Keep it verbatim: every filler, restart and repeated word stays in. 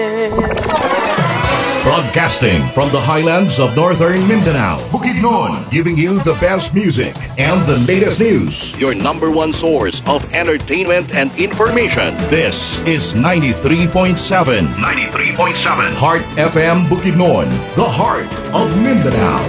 Broadcasting from the highlands of northern Mindanao, Bukidnon, giving you the best music and the latest news. Your number one source of entertainment and information. This is ninety-three point seven. ninety-three point seven. Heart F M Bukidnon, the heart of Mindanao.